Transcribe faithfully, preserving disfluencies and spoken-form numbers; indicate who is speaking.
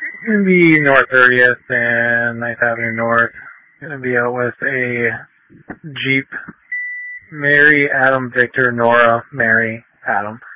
Speaker 1: Gonna be North thirtieth and ninth Avenue North. Gonna be out with a Jeep. Mary, Adam, Victor, Nora, Mary, Adam.